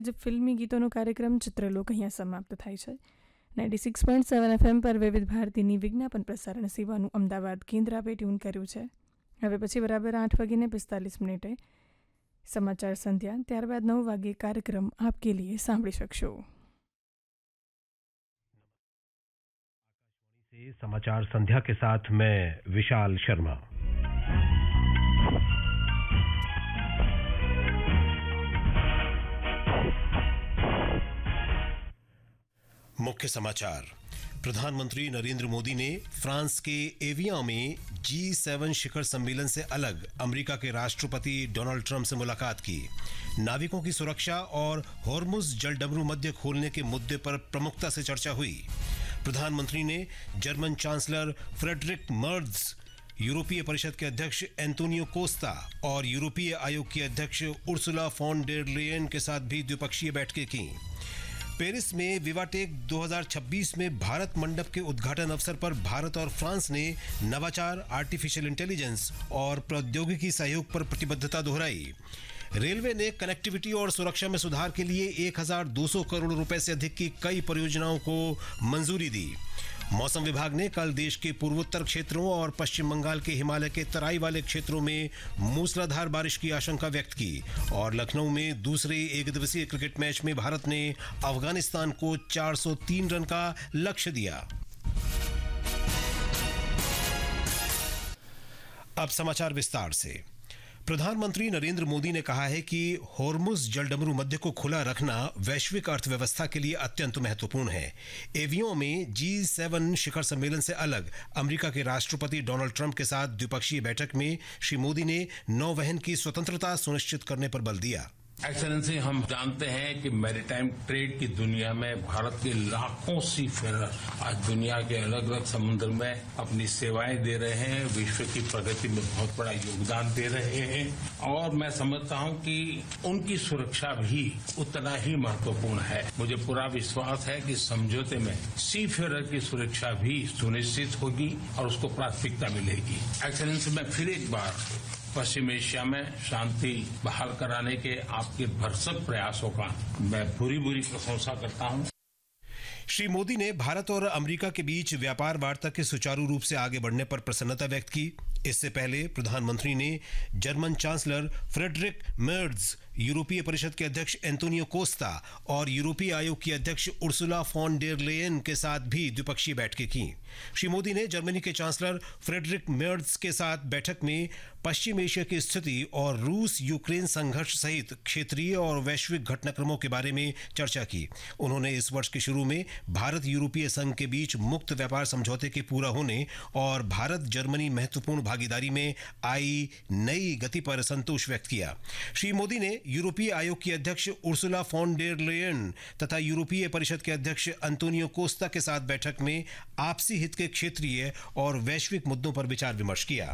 જે ફિલ્મી ગીતોનો કાર્યક્રમ ચિત્રલોક અહીંયા સમાપ્ત થાય છે. 96.7 FM પર વિવિધ ભારતીની વિજ્ઞાપન પ્રસારણ સેવાનું અમદાવાદ કેન્દ્ર આપે ટ્યુન કર્યું છે. હવે પછી બરાબર 8:45 સમાચાર સંધ્યા, ત્યારબાદ 9 વાગે કાર્યક્રમ આપકે લીએ સાંભળી શકશો. समाचार संध्या के साथ मैं विशाल शर्मा. मुख्य समाचार. प्रधानमंत्री नरेंद्र मोदी ने फ्रांस के एवियान में G7 शिखर सम्मेलन से अलग अमेरिका के राष्ट्रपति डोनाल्ड ट्रंप से मुलाकात की. नाविकों की सुरक्षा और हॉर्मुज़ जलडमरू मध्य खोलने के मुद्दे पर प्रमुखता से चर्चा हुई. प्रधानमंत्री ने जर्मन चांसलर फ्रेडरिक मर्ज, यूरोपीय परिषद के अध्यक्ष एंटोनियो कोस्टा और यूरोपीय आयोग की अध्यक्ष उर्सुला फॉन डेर लेयन के साथ भी द्विपक्षीय बैठकें की. पेरिस में विवाटेक 2026 में भारत मंडप के उद्घाटन अवसर पर भारत और फ्रांस ने नवाचार, आर्टिफिशियल इंटेलिजेंस और प्रौद्योगिकी सहयोग पर प्रतिबद्धता दोहराई. रेलवे ने कनेक्टिविटी और सुरक्षा में सुधार के लिए 1200 करोड़ रुपए से अधिक की कई परियोजनाओं को मंजूरी दी. मौसम विभाग ने कल देश के पूर्वोत्तर क्षेत्रों और पश्चिम बंगाल के हिमालय के तराई वाले क्षेत्रों में मूसलाधार बारिश की आशंका व्यक्त की. और लखनऊ में दूसरे एकदिवसीय क्रिकेट मैच में भारत ने अफगानिस्तान को 403 रन का लक्ष्य दिया. अब समाचार विस्तार से. प्रधानमंत्री नरेंद्र मोदी ने कहा है कि हॉर्मुज़ जलडमरू मध्य को खुला रखना वैश्विक अर्थव्यवस्था के लिए अत्यंत महत्वपूर्ण है. एवियान में G7 शिखर सम्मेलन से अलग अमेरिका के राष्ट्रपति डोनाल्ड ट्रंप के साथ द्विपक्षीय बैठक में श्री मोदी ने नौवहन की स्वतंत्रता सुनिश्चित करने पर बल दिया. एक्सेलेंसी, हम जानते हैं कि मैरीटाइम ट्रेड की दुनिया में भारत के लाखों सीफेरर आज दुनिया के अलग अलग समुद्र में अपनी सेवाएं दे रहे हैं, विश्व की प्रगति में बहुत बड़ा योगदान दे रहे हैं. और मैं समझता हूं कि उनकी सुरक्षा भी उतना ही महत्वपूर्ण है. मुझे पूरा विश्वास है कि समझौते में सीफेरर की सुरक्षा भी सुनिश्चित होगी और उसको प्राथमिकता मिलेगी. एक्सेलेंसी, मैं फिर एक बार पश्चिम एशिया में शांति बहाल कराने के आपके भरसक प्रयासों का मैं पूरी प्रशंसा करता हूं. श्री मोदी ने भारत और अमेरिका के बीच व्यापार वार्ता के सुचारू रूप से आगे बढ़ने पर प्रसन्नता व्यक्त की. इससे पहले प्रधानमंत्री ने जर्मन चांसलर फ्रेडरिक मर्ज, यूरोपीय परिषद के अध्यक्ष एंटोनियो कोस्टा और यूरोपीय आयोग की अध्यक्ष उर्सुला फॉन डेर लेयन के साथ भी द्विपक्षीय बैठकें की. श्री मोदी ने जर्मनी के चांसलर फ्रेडरिक मर्ज के साथ बैठक में पश्चिम एशिया की स्थिति और रूस यूक्रेन संघर्ष सहित क्षेत्रीय और वैश्विक घटनाक्रमों के बारे में चर्चा की. उन्होंने इस वर्ष के शुरू में भारत यूरोपीय संघ के बीच मुक्त व्यापार समझौते के पूरा होने और भारत जर्मनी महत्वपूर्ण भागीदारी में आई नई गति पर संतोष व्यक्त किया. श्री मोदी ने यूरोपीय आयोग की अध्यक्ष उर्सुला फॉन डेर लेयन तथा यूरोपीय परिषद के अध्यक्ष एंटोनियो कोस्टा के साथ बैठक में आपसी हित के क्षेत्रीय और वैश्विक मुद्दों पर विचार विमर्श किया.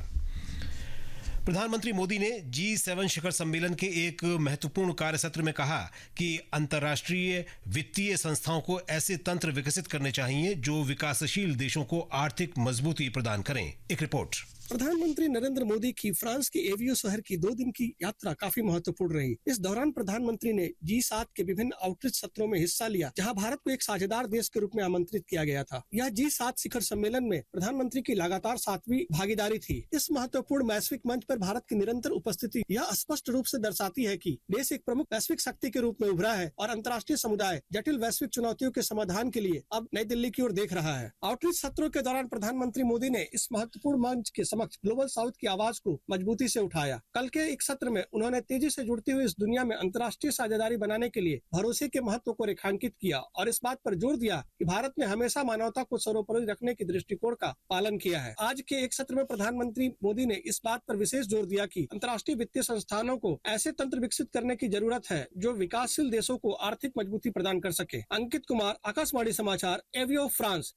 प्रधानमंत्री मोदी ने G7 शिखर सम्मेलन के एक महत्वपूर्ण कार्य सत्र में कहा कि अंतर्राष्ट्रीय वित्तीय संस्थाओं को ऐसे तंत्र विकसित करने चाहिए जो विकासशील देशों को आर्थिक मजबूती प्रदान करें. एक रिपोर्ट. प्रधानमंत्री नरेंद्र मोदी की फ्रांस के एवियो शहर की 2 दिन की यात्रा काफी महत्वपूर्ण रही. इस दौरान प्रधानमंत्री ने G7 के विभिन्न आउटरीच सत्रों में हिस्सा लिया, जहां भारत को एक साझेदार देश के रूप में आमंत्रित किया गया था. यह G7 शिखर सम्मेलन में प्रधानमंत्री की लगातार 7वीं भागीदारी थी. इस महत्वपूर्ण वैश्विक मंच पर भारत की निरंतर उपस्थिति यह स्पष्ट रूप से दर्शाती है कि देश एक प्रमुख वैश्विक शक्ति के रूप में उभरा है और अंतर्राष्ट्रीय समुदाय जटिल वैश्विक चुनौतियों के समाधान के लिए अब नई दिल्ली की ओर देख रहा है. आउटरीच सत्रों के दौरान प्रधानमंत्री मोदी ने इस महत्वपूर्ण मंच के समक्ष ग्लोबल साउथ की आवाज को मजबूती से उठाया. कल के एक सत्र में उन्होंने तेजी से जुड़ती हुई इस दुनिया में अंतर्राष्ट्रीय साझेदारी बनाने के लिए भरोसे के महत्व को रेखांकित किया और इस बात पर जोर दिया कि भारत ने हमेशा मानवता को सर्वोपरि रखने के दृष्टिकोण का पालन किया है. आज के एक सत्र में प्रधानमंत्री मोदी ने इस बात पर विशेष जोर दिया कि अंतर्राष्ट्रीय वित्तीय संस्थानों को ऐसे तंत्र विकसित करने की जरूरत है जो विकासशील देशों को आर्थिक मजबूती प्रदान कर सके. अंकित कुमार, आकाशवाणी समाचार, एवियो, फ्रांस.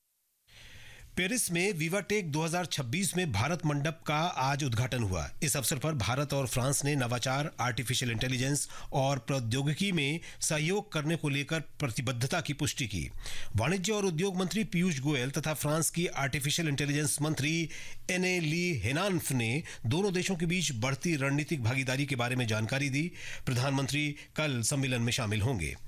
पेरिस में विवाटेक 2026 में भारत मंडप का आज उद्घाटन हुआ. इस अवसर पर भारत और फ्रांस ने नवाचार, आर्टिफिशियल इंटेलिजेंस और प्रौद्योगिकी में सहयोग करने को लेकर प्रतिबद्धता की पुष्टि की. वाणिज्य और उद्योग मंत्री पीयूष गोयल तथा फ्रांस की आर्टिफिशियल इंटेलिजेंस मंत्री एने ली हेनान्फ ने दोनों देशों के बीच बढ़ती रणनीतिक भागीदारी के बारे में जानकारी दी. प्रधानमंत्री कल सम्मेलन में शामिल होंगे.